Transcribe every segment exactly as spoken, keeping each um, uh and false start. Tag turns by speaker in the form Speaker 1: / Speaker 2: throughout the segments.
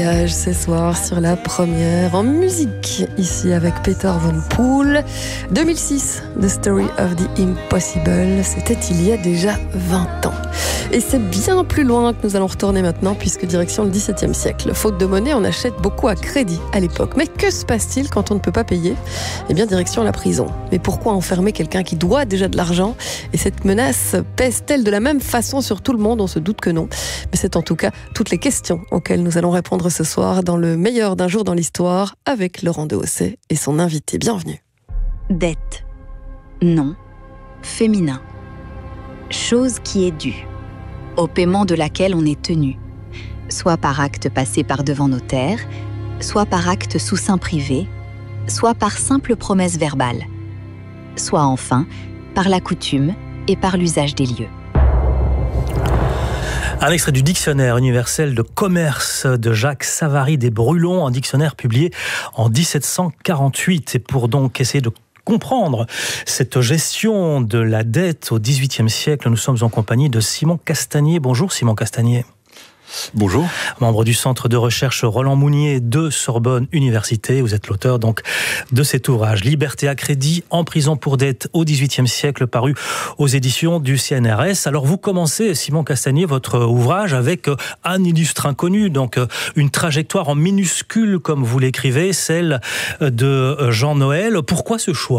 Speaker 1: voyage ce soir sur la première en musique, ici avec Peter von Poel. deux mille six, The Story of the Impossible, c'était il y a déjà vingt ans. Et c'est bien plus loin que nous allons retourner maintenant, puisque direction le dix-septième siècle. Faute de monnaie, on achète beaucoup à crédit à l'époque. Mais que se passe-t-il quand on ne peut pas payer ? Eh bien, direction la prison. Mais pourquoi enfermer quelqu'un qui doit déjà de l'argent ? Et cette menace pèse-t-elle de la même façon sur tout le monde ? On se doute que non. Mais c'est en tout cas toutes les questions auxquelles nous allons répondre ce soir dans le meilleur d'un jour dans l'histoire avec Laurent Dehaussais et son invité. Bienvenue.
Speaker 2: Dette. Nom. Féminin. Chose qui est due, au paiement de laquelle on est tenu, soit par acte passé par devant notaire, soit par acte sous seing privé, soit par simple promesse verbale, soit enfin par la coutume et par l'usage des lieux.
Speaker 3: Un extrait du dictionnaire universel de commerce de Jacques Savary des Brulons, un dictionnaire publié en dix-sept cent quarante-huit. Et pour donc essayer de comprendre cette gestion de la dette au dix-huitième siècle, nous sommes en compagnie de Simon Castagnier. Bonjour Simon Castagnier.
Speaker 4: Bonjour.
Speaker 3: Membre du centre de recherche Roland Mounier de Sorbonne Université. Vous êtes l'auteur donc de cet ouvrage Liberté à crédit, en prison pour dette au dix-huitième siècle, paru aux éditions du C N R S. Alors vous commencez, Simon Castagnier, votre ouvrage avec un illustre inconnu, donc une trajectoire en minuscule, comme vous l'écrivez, celle de Jean Noël. Pourquoi ce choix ?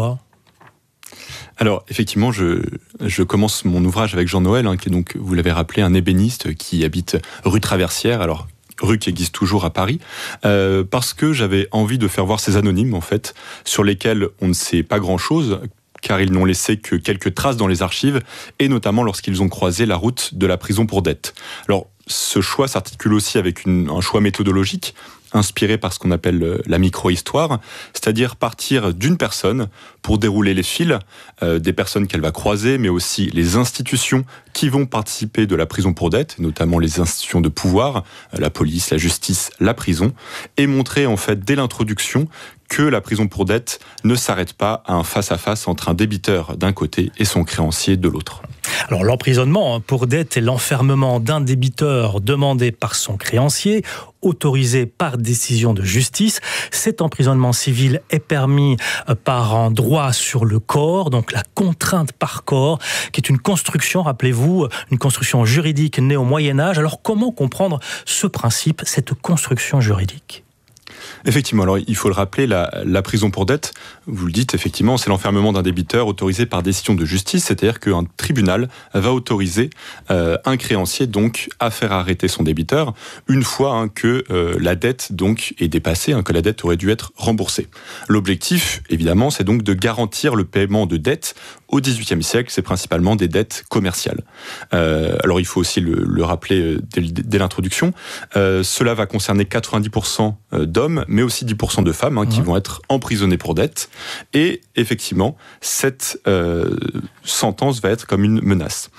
Speaker 4: Alors, effectivement, je, je commence mon ouvrage avec Jean Noël, hein, qui est donc, vous l'avez rappelé, un ébéniste qui habite rue Traversière, alors rue qui existe toujours à Paris, euh, parce que j'avais envie de faire voir ces anonymes, en fait, sur lesquels on ne sait pas grand-chose, car ils n'ont laissé que quelques traces dans les archives, et notamment lorsqu'ils ont croisé la route de la prison pour dette. Alors, ce choix s'articule aussi avec une, un choix méthodologique, inspiré par ce qu'on appelle la micro-histoire, c'est-à-dire partir d'une personne pour dérouler les fils euh, des personnes qu'elle va croiser, mais aussi les institutions qui vont participer de la prison pour dette, notamment les institutions de pouvoir, euh, la police, la justice, la prison, et montrer en fait dès l'introduction que la prison pour dette ne s'arrête pas à un face-à-face entre un débiteur d'un côté et son créancier de l'autre.
Speaker 3: Alors l'emprisonnement pour dette est l'enfermement d'un débiteur demandé par son créancier, autorisé par décision de justice. Cet emprisonnement civil est permis par un droit sur le corps, donc la contrainte par corps, qui est une construction, rappelez-vous, une construction juridique née au Moyen-Âge. Alors comment comprendre ce principe, cette construction juridique ?
Speaker 4: Effectivement, alors il faut le rappeler, la, la prison pour dette, vous le dites, effectivement, c'est l'enfermement d'un débiteur autorisé par décision de justice, c'est-à-dire qu'un tribunal va autoriser euh, un créancier donc à faire arrêter son débiteur une fois hein, que euh, la dette donc est dépassée, hein, que la dette aurait dû être remboursée. L'objectif, évidemment, c'est donc de garantir le paiement de dettes. Au dix-huitième siècle, c'est principalement des dettes commerciales. Euh, alors il faut aussi le, le rappeler dès, dès l'introduction, euh, cela va concerner quatre-vingt-dix pour cent d'hommes, mais aussi dix pour cent de femmes hein, qui mmh. vont être emprisonnées pour dette. Et effectivement, cette euh, sentence va être comme une menace.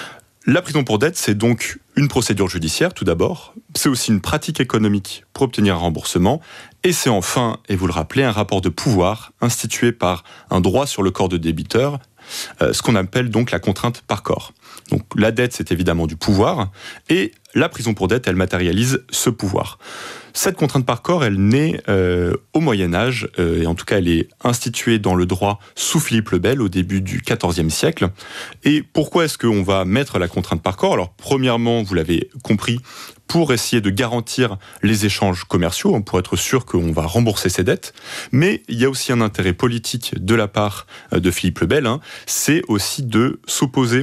Speaker 4: La prison pour dette, c'est donc une procédure judiciaire, tout d'abord. C'est aussi une pratique économique pour obtenir un remboursement. Et c'est enfin, et vous le rappelez, un rapport de pouvoir institué par un droit sur le corps de débiteur, euh, ce qu'on appelle donc la contrainte par corps. Donc la dette, c'est évidemment du pouvoir, et la prison pour dette, elle matérialise ce pouvoir. Cette contrainte par corps, elle naît euh, au Moyen-Âge, euh, et en tout cas, elle est instituée dans le droit sous Philippe le Bel au début du quatorzième siècle. Et pourquoi est-ce qu'on va mettre la contrainte par corps ? Alors, premièrement, vous l'avez compris, pour essayer de garantir les échanges commerciaux, pour être sûr qu'on va rembourser ses dettes. Mais il y a aussi un intérêt politique de la part de Philippe le Bel, hein, c'est aussi de s'opposer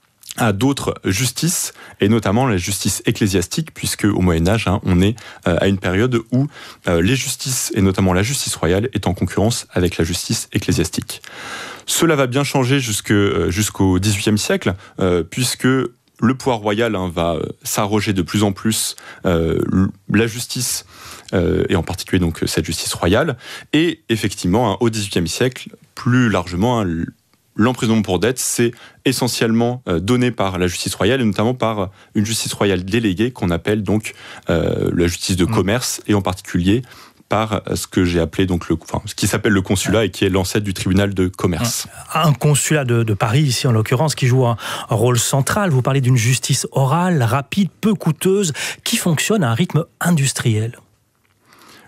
Speaker 4: à d'autres justices, et notamment la justice ecclésiastique, puisque au Moyen-Âge, hein, on est euh, à une période où euh, les justices, et notamment la justice royale, est en concurrence avec la justice ecclésiastique. Cela va bien changer jusque, euh, jusqu'au dix-huitième siècle, euh, puisque le pouvoir royal hein, va s'arroger de plus en plus euh, la justice, euh, et en particulier donc cette justice royale, et effectivement, hein, au dix-huitième siècle, plus largement, hein, l'emprisonnement pour dette, c'est essentiellement euh, donné par la justice royale, et notamment par une justice royale déléguée qu'on appelle donc euh, la justice de commerce, et en particulier par ce que j'ai appelé donc le, enfin, ce qui s'appelle le consulat et qui est l'ancêtre du tribunal de commerce.
Speaker 3: Un consulat de, de Paris ici en l'occurrence qui joue un, un rôle central. Vous parlez d'une justice orale, rapide, peu coûteuse, qui fonctionne à un rythme industriel.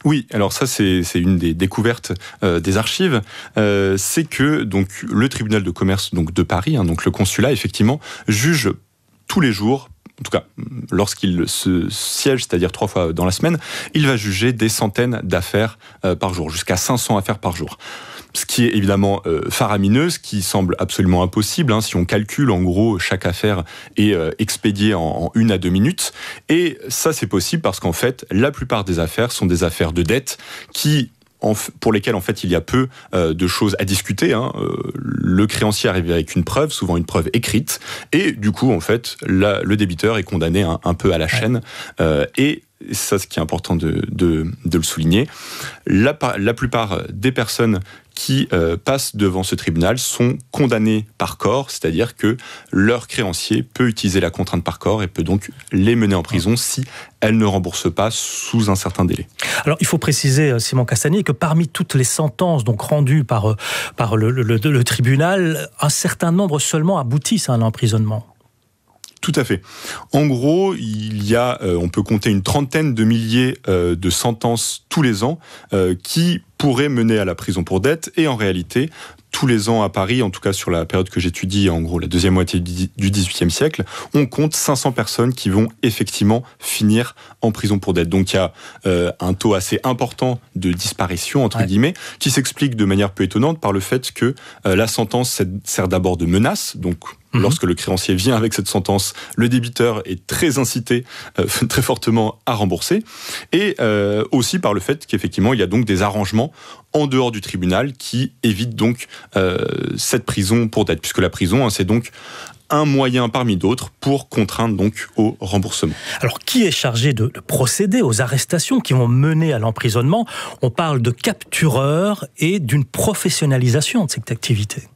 Speaker 4: Oui, alors ça c'est, c'est une des découvertes euh, des archives, euh, c'est que donc le tribunal de commerce donc de Paris, hein, donc le consulat effectivement juge tous les jours. En tout cas, lorsqu'il se siège, c'est-à-dire trois fois dans la semaine, il va juger des centaines d'affaires euh, par jour, jusqu'à cinq cents affaires par jour. Ce qui est évidemment euh, faramineux, ce qui semble absolument impossible. Hein, si on calcule, en gros, chaque affaire est euh, expédiée en, en une à deux minutes. Et ça, c'est possible parce qu'en fait, la plupart des affaires sont des affaires de dette qui... pour lesquels en fait il y a peu euh, de choses à discuter. Hein. Euh, le créancier arrive avec une preuve, souvent une preuve écrite, et du coup en fait la, le débiteur est condamné un, un peu à la chaîne. Euh, et ça, ce qui est important de, de, de le souligner, la, la plupart des personnes qui euh, passent devant ce tribunal sont condamnées par corps, c'est-à-dire que leur créancier peut utiliser la contrainte par corps et peut donc les mener en prison si elles ne remboursent pas sous un certain délai.
Speaker 3: Alors il faut préciser, Simon Castagnier, que parmi toutes les sentences donc rendues par, par le, le, le, le tribunal, un certain nombre seulement aboutissent à un emprisonnement.
Speaker 4: Tout à fait. En gros, il y a, euh, on peut compter une trentaine de milliers euh, de sentences tous les ans euh, qui pourraient mener à la prison pour dette. Et en réalité, tous les ans à Paris, en tout cas sur la période que j'étudie, en gros la deuxième moitié du dix-huitième siècle, on compte cinq cents personnes qui vont effectivement finir en prison pour dette. Donc il y a euh, un taux assez important de disparition, entre ouais. guillemets, qui s'explique de manière peu étonnante par le fait que euh, la sentence sert d'abord de menace, donc lorsque le créancier vient avec cette sentence, le débiteur est très incité, euh, très fortement à rembourser. Et euh, aussi par le fait qu'effectivement, il y a donc des arrangements en dehors du tribunal qui évitent donc euh, cette prison pour dette. Puisque la prison, hein, c'est donc un moyen parmi d'autres pour contraindre donc au remboursement.
Speaker 3: Alors, qui est chargé de, de procéder aux arrestations qui vont mener à l'emprisonnement ? On parle de captureurs et d'une professionnalisation de cette activité.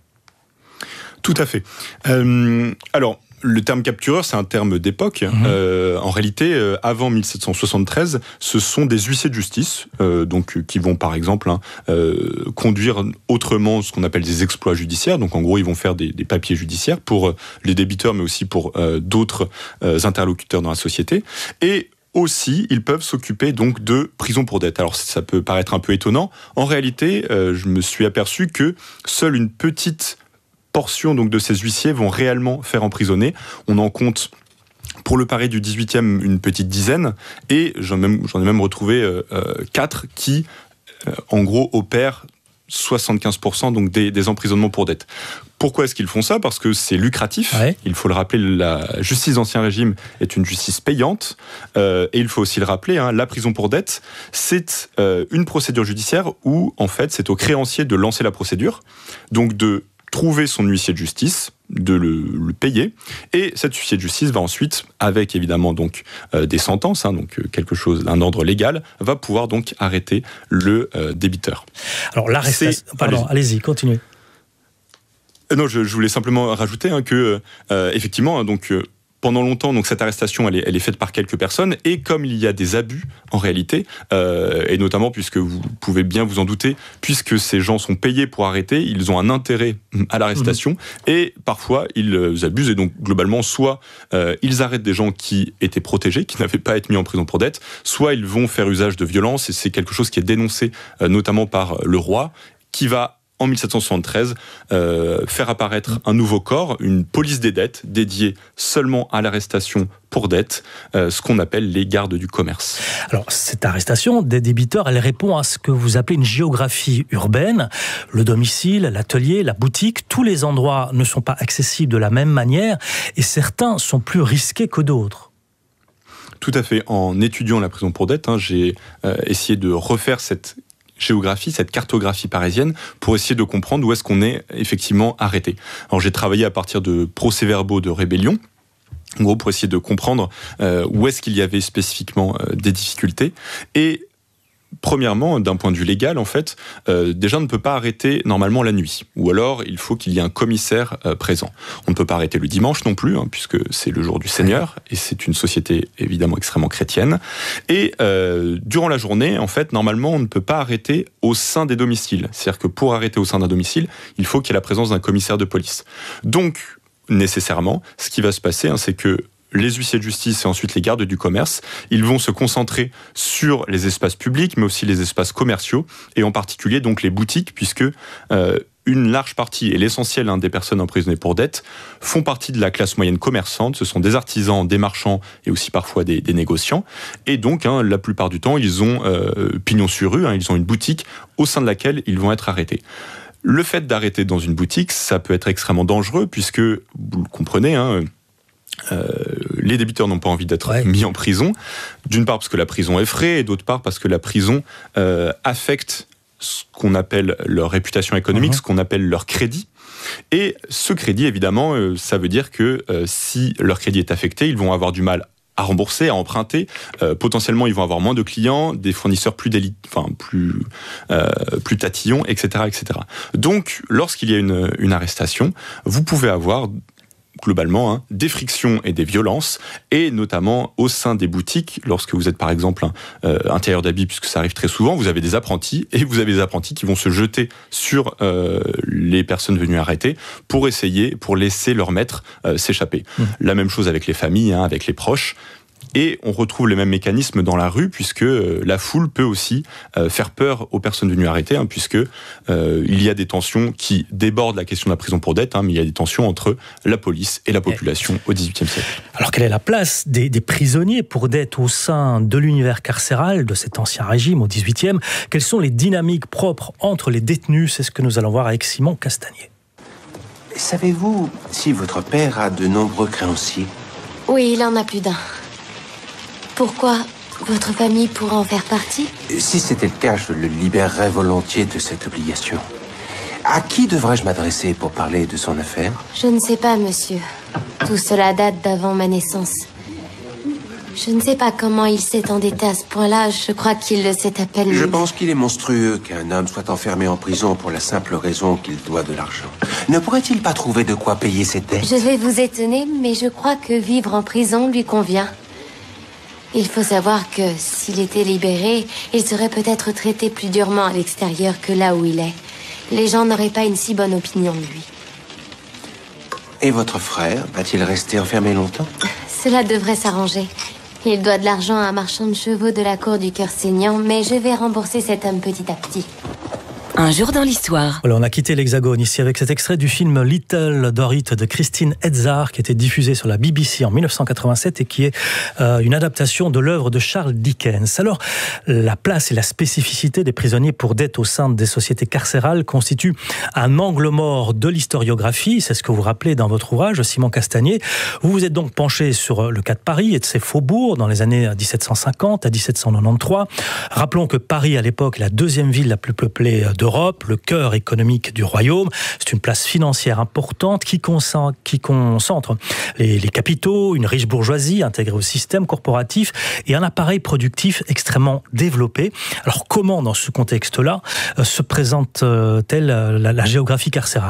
Speaker 4: Tout à fait. Euh, alors, le terme captureur, c'est un terme d'époque. Mmh. Euh, en réalité, euh, avant mille sept cent soixante-treize, ce sont des huissiers de justice, euh, donc qui vont par exemple hein, euh, conduire autrement ce qu'on appelle des exploits judiciaires. Donc en gros, ils vont faire des, des papiers judiciaires pour les débiteurs, mais aussi pour euh, d'autres euh, interlocuteurs dans la société. Et aussi, ils peuvent s'occuper donc de prison pour dette. Alors ça peut paraître un peu étonnant. En réalité, euh, je me suis aperçu que seule une petite portion donc de ces huissiers vont réellement faire emprisonner. On en compte pour le Paris du dix-huitième une petite dizaine, et j'en ai même, j'en ai même retrouvé euh, quatre qui, euh, en gros, opèrent soixante-quinze pour cent donc des, des emprisonnements pour dette. Pourquoi est-ce qu'ils font ça ? Parce que c'est lucratif. Ouais. Il faut le rappeler, la justice d'Ancien Régime est une justice payante. Euh, et il faut aussi le rappeler, hein, la prison pour dette, c'est euh, une procédure judiciaire où, en fait, c'est au créancier de lancer la procédure, donc de trouver son huissier de justice, de le, le payer, et cet huissier de justice va ensuite, avec évidemment donc euh, des sentences, hein, donc euh, quelque chose d'un ordre légal, va pouvoir donc arrêter le euh, débiteur.
Speaker 3: Alors l'arrestation, pardon, allez-y, allez-y continuez.
Speaker 4: Euh, non, je, je voulais simplement rajouter hein, que euh, effectivement, donc euh, pendant longtemps, donc cette arrestation, elle est, elle est faite par quelques personnes, et comme il y a des abus en réalité, euh, et notamment puisque vous pouvez bien vous en douter, puisque ces gens sont payés pour arrêter, ils ont un intérêt à l'arrestation, mmh. et parfois ils abusent, et donc globalement, soit euh, ils arrêtent des gens qui étaient protégés, qui n'avaient pas été mis en prison pour dette, soit ils vont faire usage de violence, et c'est quelque chose qui est dénoncé euh, notamment par le roi, qui va en mille sept cent soixante-treize, euh, faire apparaître un nouveau corps, une police des dettes, dédiée seulement à l'arrestation pour dette, euh, ce qu'on appelle les gardes du commerce.
Speaker 3: Alors, cette arrestation des débiteurs, elle répond à ce que vous appelez une géographie urbaine. Le domicile, l'atelier, la boutique, tous les endroits ne sont pas accessibles de la même manière, et certains sont plus risqués que d'autres.
Speaker 4: Tout à fait. En étudiant la prison pour dette, hein, j'ai euh, essayé de refaire cette géographie, cette cartographie parisienne, pour essayer de comprendre où est-ce qu'on est effectivement arrêté. Alors j'ai travaillé à partir de procès-verbaux de rébellion, en gros pour essayer de comprendre euh, où est-ce qu'il y avait spécifiquement euh, des difficultés. Et premièrement, d'un point de vue légal, en fait, euh, déjà on ne peut pas arrêter normalement la nuit, ou alors il faut qu'il y ait un commissaire euh, présent. On ne peut pas arrêter le dimanche non plus, hein, puisque c'est le jour du Seigneur, et c'est une société évidemment extrêmement chrétienne. Et euh, durant la journée, en fait, normalement, on ne peut pas arrêter au sein des domiciles. C'est-à-dire que pour arrêter au sein d'un domicile, il faut qu'il y ait la présence d'un commissaire de police. Donc, nécessairement, ce qui va se passer, hein, c'est que les huissiers de justice et ensuite les gardes du commerce, ils vont se concentrer sur les espaces publics, mais aussi les espaces commerciaux, et en particulier donc les boutiques, puisque euh, une large partie et l'essentiel hein, des personnes emprisonnées pour dette font partie de la classe moyenne commerçante. Ce sont des artisans, des marchands et aussi parfois des, des négociants. Et donc, hein, la plupart du temps, ils ont euh, pignon sur rue, hein, ils ont une boutique au sein de laquelle ils vont être arrêtés. Le fait d'arrêter dans une boutique, ça peut être extrêmement dangereux puisque, vous le comprenez, hein, Euh, les débiteurs n'ont pas envie d'être ouais. mis en prison, d'une part parce que la prison est frais, et d'autre part parce que la prison euh, affecte ce qu'on appelle leur réputation économique, mmh. ce qu'on appelle leur crédit. Et ce crédit, évidemment, euh, ça veut dire que euh, si leur crédit est affecté, ils vont avoir du mal à rembourser, à emprunter. Euh, potentiellement, ils vont avoir moins de clients, des fournisseurs plus délit, enfin plus euh, plus tatillons, et cetera, et cetera. Donc, lorsqu'il y a une, une arrestation, vous pouvez avoir globalement, hein, des frictions et des violences, et notamment au sein des boutiques, lorsque vous êtes par exemple un euh, intérieur d'habits, puisque ça arrive très souvent, vous avez des apprentis, et vous avez des apprentis qui vont se jeter sur euh, les personnes venues arrêter pour essayer, pour laisser leur maître euh, s'échapper. Mmh. La même chose avec les familles, hein, avec les proches. Et on retrouve les mêmes mécanismes dans la rue, puisque euh, la foule peut aussi euh, faire peur aux personnes venues arrêter, hein, puisque euh, il y a des tensions qui débordent la question de la prison pour dette, hein, mais il y a des tensions entre la police et la population et... au dix-huitième siècle.
Speaker 3: Alors quelle est la place des, des prisonniers pour dette au sein de l'univers carcéral de cet ancien régime au dix-huitième? Quelles sont les dynamiques propres entre les détenus? C'est ce que nous allons voir avec Simon Castagnier.
Speaker 5: Savez-vous si votre père a de nombreux créanciers?
Speaker 6: Oui, il en a plus d'un. Pourquoi votre famille pourra en faire partie?
Speaker 5: Si c'était le cas, je le libérerais volontiers de cette obligation. À qui devrais-je m'adresser pour parler de son affaire?
Speaker 6: Je ne sais pas, monsieur. Tout cela date d'avant ma naissance. Je ne sais pas comment il s'est endetté à ce point-là. Je crois qu'il le sait à peine.
Speaker 5: Je pense qu'il est monstrueux qu'un homme soit enfermé en prison pour la simple raison qu'il doit de l'argent. Ne pourrait-il pas trouver de quoi payer ses dettes?
Speaker 6: Je vais vous étonner, mais je crois que vivre en prison lui convient. Il faut savoir que s'il était libéré, il serait peut-être traité plus durement à l'extérieur que là où il est. Les gens n'auraient pas une si bonne opinion de lui.
Speaker 5: Et votre frère, va-t-il rester enfermé longtemps?
Speaker 6: Cela devrait s'arranger. Il doit de l'argent à un marchand de chevaux de la cour du Cœur Saignant, mais je vais rembourser cet homme petit à petit.
Speaker 7: Un jour dans l'histoire.
Speaker 3: Voilà, on a quitté l'Hexagone ici avec cet extrait du film Little Dorrit de Christine Edzard qui a été diffusé sur la B B C en mille neuf cent quatre-vingt-sept et qui est euh, une adaptation de l'œuvre de Charles Dickens. Alors, la place et la spécificité des prisonniers pour dette au sein des sociétés carcérales constituent un angle mort de l'historiographie. C'est ce que vous rappelez dans votre ouvrage, Simon Castagnier. Vous vous êtes donc penché sur le cas de Paris et de ses faubourgs dans les années dix-sept cent cinquante à dix-sept cent quatre-vingt-treize. Rappelons que Paris, à l'époque, est la deuxième ville la plus peuplée de Europe, le cœur économique du royaume. C'est une place financière importante qui concentre, qui concentre les, les capitaux, une riche bourgeoisie intégrée au système corporatif et un appareil productif extrêmement développé. Alors comment, dans ce contexte-là, se présente-t-elle la, la géographie carcérale ?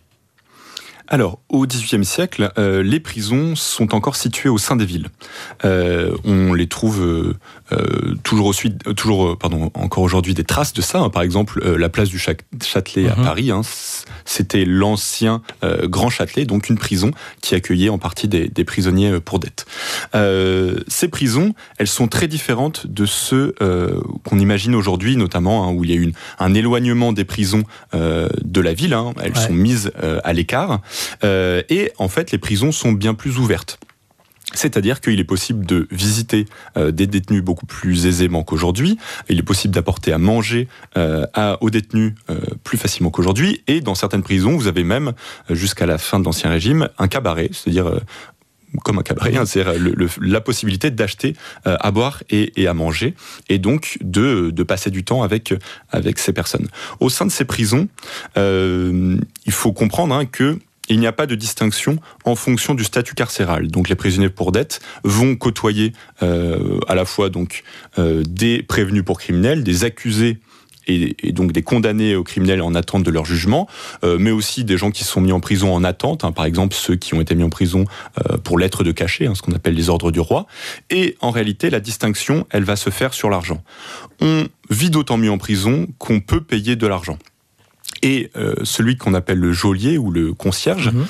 Speaker 4: Alors, au dix-huitième siècle, euh, les prisons sont encore situées au sein des villes. Euh, on les trouve euh, euh, toujours, aussi, euh, toujours pardon, encore aujourd'hui des traces de ça. Hein. Par exemple, euh, la place du Châtelet à mmh. Paris, hein, c'était l'ancien euh, Grand Châtelet, donc une prison qui accueillait en partie des, des prisonniers pour dette. Euh, ces prisons, elles sont très différentes de ceux euh, qu'on imagine aujourd'hui, notamment hein, où il y a eu un éloignement des prisons euh, de la ville. Hein. Elles ouais. sont mises euh, à l'écart. Euh, et en fait, les prisons sont bien plus ouvertes. C'est-à-dire qu'il est possible de visiter euh, des détenus beaucoup plus aisément qu'aujourd'hui. Il est possible d'apporter à manger euh, à, aux détenus euh, plus facilement qu'aujourd'hui. Et dans certaines prisons, vous avez même, jusqu'à la fin de l'Ancien Régime, un cabaret, c'est-à-dire... Euh, comme un cabaret, hein, c'est le, le, la possibilité d'acheter euh, à boire et, et à manger, et donc de, de passer du temps avec, avec ces personnes. Au sein de ces prisons, euh, il faut comprendre hein, que il n'y a pas de distinction en fonction du statut carcéral. Donc les prisonniers pour dette vont côtoyer euh, à la fois donc, euh, des prévenus pour criminels, des accusés Et, et donc des condamnés aux criminels en attente de leur jugement, euh, mais aussi des gens qui sont mis en prison en attente, hein, par exemple ceux qui ont été mis en prison euh, pour lettres de cachet, hein, ce qu'on appelle les ordres du roi. Et en réalité, la distinction, elle va se faire sur l'argent. On vit d'autant mieux en prison qu'on peut payer de l'argent. Et euh, celui qu'on appelle le geôlier ou le concierge, mmh.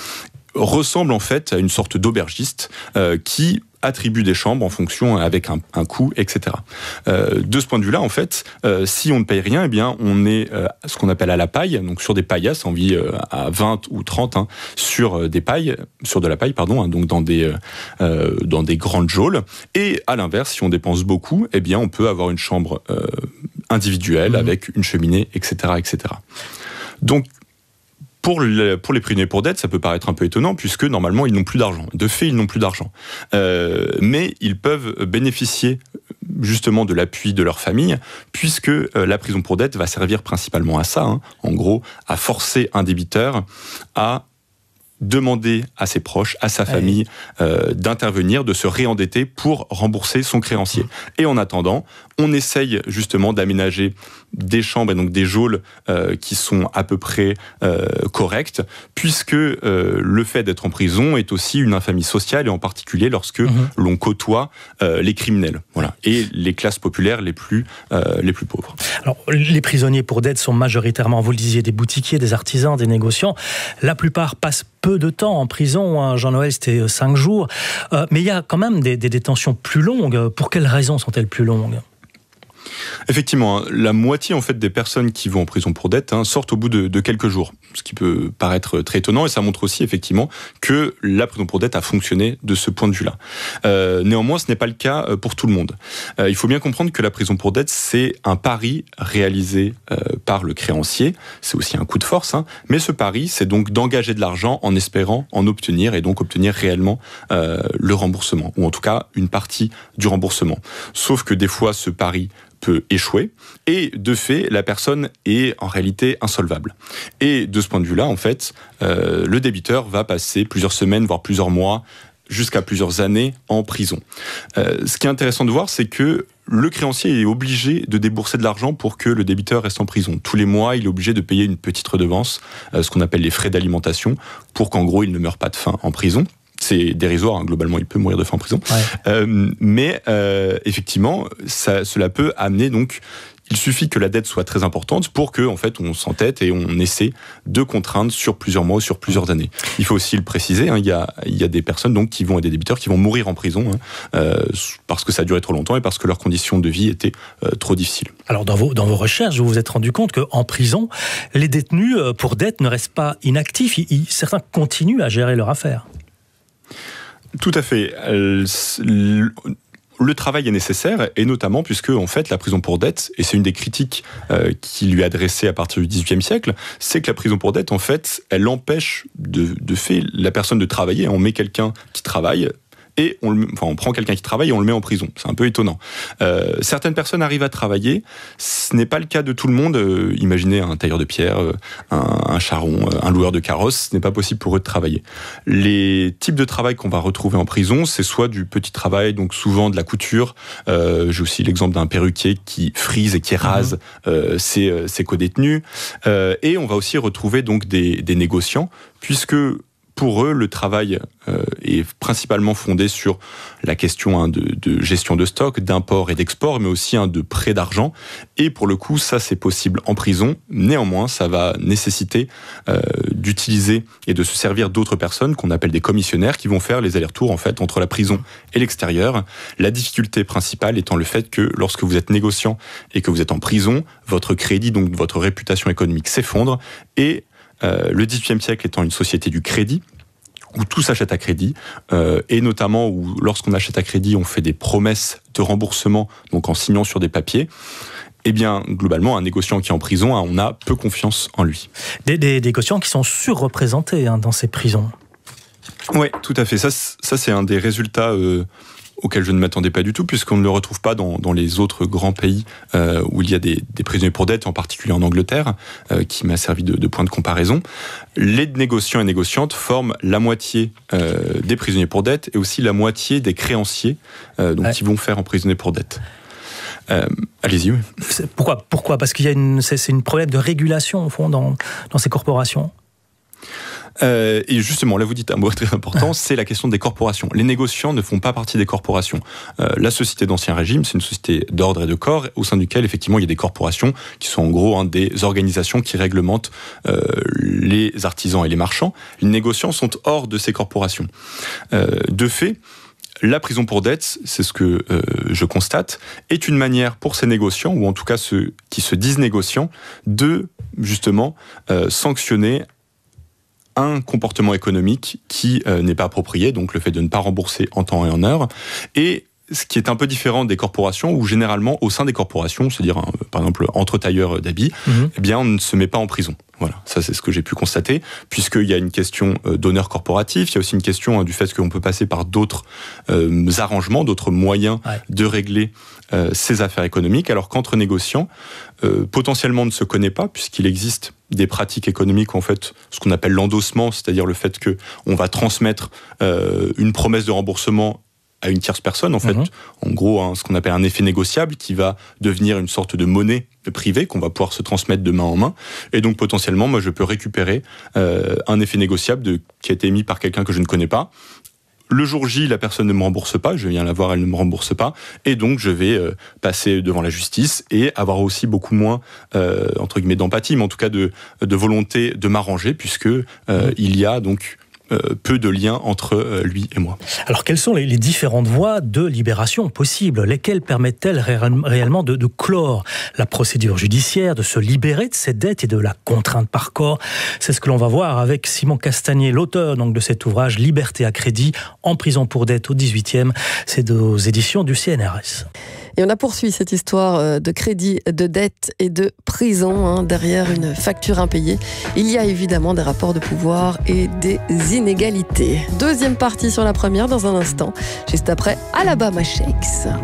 Speaker 4: ressemble en fait à une sorte d'aubergiste euh, qui attribue des chambres en fonction avec un, un coût, et cetera. Euh, de ce point de vue-là, en fait, euh, si on ne paye rien, eh bien, on est euh, ce qu'on appelle à la paille, donc sur des paillasses, on vit euh, à vingt ou trente hein, sur des pailles, sur de la paille, pardon, hein, donc dans des euh, dans des grandes geôles. Et à l'inverse, si on dépense beaucoup, eh bien, on peut avoir une chambre euh, individuelle mmh. avec une cheminée, et cetera, et cetera. Donc Pour, le, pour les prisonniers pour dette, ça peut paraître un peu étonnant, puisque normalement, ils n'ont plus d'argent. De fait, ils n'ont plus d'argent. Euh, mais ils peuvent bénéficier justement de l'appui de leur famille, puisque euh, la prison pour dette va servir principalement à ça, hein, en gros, à forcer un débiteur à demander à ses proches, à sa famille, euh, d'intervenir, de se réendetter pour rembourser son créancier. Et en attendant, on essaye justement d'aménager des chambres et donc des geôles euh, qui sont à peu près euh, correctes, puisque euh, le fait d'être en prison est aussi une infamie sociale, et en particulier lorsque mmh. l'on côtoie euh, les criminels, voilà, et les classes populaires les plus euh, les plus pauvres.
Speaker 3: Alors, les prisonniers pour dette sont majoritairement, vous le disiez, des boutiquiers, des artisans, des négociants. La plupart passent peu de temps en prison. Hein. Jean-Noël, c'était cinq jours. Euh, mais il y a quand même des, des détentions plus longues. Pour quelles raisons sont-elles plus longues ?
Speaker 4: Effectivement, la moitié en fait des personnes qui vont en prison pour dette hein, sortent au bout de, de quelques jours, ce qui peut paraître très étonnant, et ça montre aussi effectivement que la prison pour dette a fonctionné de ce point de vue-là. Euh, néanmoins, ce n'est pas le cas pour tout le monde. Euh, il faut bien comprendre que la prison pour dette, c'est un pari réalisé euh, par le créancier, c'est aussi un coup de force, hein, mais ce pari, c'est donc d'engager de l'argent en espérant en obtenir, et donc obtenir réellement euh, le remboursement, ou en tout cas une partie du remboursement. Sauf que des fois, ce pari peut échouer, et de fait, la personne est en réalité insolvable. Et de ce point de vue-là, en fait, euh, le débiteur va passer plusieurs semaines, voire plusieurs mois, jusqu'à plusieurs années en prison. Euh, ce qui est intéressant de voir, c'est que le créancier est obligé de débourser de l'argent pour que le débiteur reste en prison. Tous les mois, il est obligé de payer une petite redevance, euh, ce qu'on appelle les frais d'alimentation, pour qu'en gros, il ne meure pas de faim en prison. C'est dérisoire, hein, globalement, il peut mourir de faim en prison. Ouais. Euh, mais euh, effectivement, ça, cela peut amener donc. Il suffit que la dette soit très importante pour que, en fait, on s'entête et on essaie de contraindre sur plusieurs mois, sur plusieurs années. Il faut aussi le préciser, hein, il y a, il y a des personnes donc qui vont être des débiteurs qui vont mourir en prison hein, euh, parce que ça a duré trop longtemps et parce que leurs conditions de vie étaient euh, trop difficiles.
Speaker 3: Alors, dans vos, dans vos recherches, vous vous êtes rendu compte qu'en prison, les détenus pour dette ne restent pas inactifs. Ils, ils, certains continuent à gérer leur affaire.
Speaker 4: Tout à fait. Le travail est nécessaire, et notamment puisque, en fait, la prison pour dette, et c'est une des critiques euh, qui lui est adressée à partir du dix-huitième siècle, c'est que la prison pour dette, en fait, elle empêche de, de fait la personne de travailler. On met quelqu'un qui travaille, et on, le, enfin, on prend quelqu'un qui travaille et on le met en prison. C'est un peu étonnant. Euh, certaines personnes arrivent à travailler. Ce n'est pas le cas de tout le monde. Euh, imaginez un tailleur de pierre, euh, un, un charron, euh, un loueur de carrosse. Ce n'est pas possible pour eux de travailler. Les types de travail qu'on va retrouver en prison, c'est soit du petit travail, donc souvent de la couture. Euh, j'ai aussi l'exemple d'un perruquier qui frise et qui rase mmh. euh, ses, ses co-détenus. Euh, et on va aussi retrouver donc des, des négociants, puisque pour eux, le travail euh, est principalement fondé sur la question hein, de, de gestion de stock, d'import et d'export, mais aussi hein, de prêt d'argent. Et pour le coup, ça, c'est possible en prison. Néanmoins, ça va nécessiter euh, d'utiliser et de se servir d'autres personnes qu'on appelle des commissionnaires qui vont faire les allers-retours en fait entre la prison et l'extérieur. La difficulté principale étant le fait que lorsque vous êtes négociant et que vous êtes en prison, votre crédit, donc votre réputation économique s'effondre. Et Euh, le dix-huitième siècle étant une société du crédit, où tout s'achète à crédit, euh, et notamment où lorsqu'on achète à crédit, on fait des promesses de remboursement, donc en signant sur des papiers, eh bien, globalement, un négociant qui est en prison, hein, on a peu confiance en lui.
Speaker 3: Des, des, des négociants qui sont surreprésentés hein, dans ces prisons.
Speaker 4: Oui, tout à fait. Ça, ça c'est un des résultats euh, auquel je ne m'attendais pas du tout, puisqu'on ne le retrouve pas dans, dans les autres grands pays euh, où il y a des, des prisonniers pour dette, en particulier en Angleterre, euh, qui m'a servi de, de point de comparaison. Les négociants et négociantes forment la moitié euh, des prisonniers pour dette et aussi la moitié des créanciers euh, donc, ouais. qui vont faire emprisonner pour dette. Euh, allez-y. Oui.
Speaker 3: Pourquoi, pourquoi Parce qu'il y a une, c'est, c'est une problème de régulation, au fond, dans, dans ces corporations.
Speaker 4: Euh, et justement, là vous dites un mot très important, c'est la question des corporations. Les négociants ne font pas partie des corporations. Euh, la société d'Ancien Régime, c'est une société d'ordre et de corps, au sein duquel effectivement il y a des corporations qui sont en gros hein, des organisations qui réglementent euh, les artisans et les marchands. Les négociants sont hors de ces corporations. Euh, de fait, la prison pour dette, c'est ce que euh, je constate, est une manière pour ces négociants, ou en tout cas ceux qui se disent négociants, de justement euh, sanctionner un comportement économique qui euh, n'est pas approprié, donc le fait de ne pas rembourser en temps et en heure, et ce qui est un peu différent des corporations, où généralement, au sein des corporations, c'est-à-dire hein, par exemple entre tailleurs d'habits, mmh. eh bien on ne se met pas en prison. Voilà, ça c'est ce que j'ai pu constater, puisqu'il y a une question euh, d'honneur corporatif, il y a aussi une question hein, du fait qu'on peut passer par d'autres euh, arrangements, d'autres moyens ouais. de régler euh, ces affaires économiques, alors qu'entre négociants, euh, potentiellement on ne se connaît pas, puisqu'il existe des pratiques économiques, en fait, ce qu'on appelle l'endossement, c'est-à-dire le fait qu'on va transmettre euh, une promesse de remboursement à une tierce personne, en fait, mmh. en gros, hein, ce qu'on appelle un effet négociable qui va devenir une sorte de monnaie privée qu'on va pouvoir se transmettre de main en main. Et donc, potentiellement, moi, je peux récupérer euh, un effet négociable de, qui a été émis par quelqu'un que je ne connais pas. Le jour J, la personne ne me rembourse pas, je viens la voir, elle ne me rembourse pas, et donc je vais euh, passer devant la justice et avoir aussi beaucoup moins, euh, entre guillemets, d'empathie, mais en tout cas de, de volonté de m'arranger, puisque euh, mmh. il y a donc Euh, peu de liens entre euh, lui et moi.
Speaker 3: Alors, quelles sont les, les différentes voies de libération possibles? Lesquelles permettent-elles ré- réellement de, de clore la procédure judiciaire, de se libérer de cette dette et de la contrainte par corps? C'est ce que l'on va voir avec Simon Castagnier, l'auteur donc, de cet ouvrage « Liberté à crédit, en prison pour dette au dix-huitième ». C'est aux éditions du C N R S.
Speaker 1: Et on a poursuivi cette histoire de crédit, de dette et de prison. Hein, derrière une facture impayée, il y a évidemment des rapports de pouvoir et des inégalités. Deuxième partie sur la première dans un instant, juste après Alabama Shakes.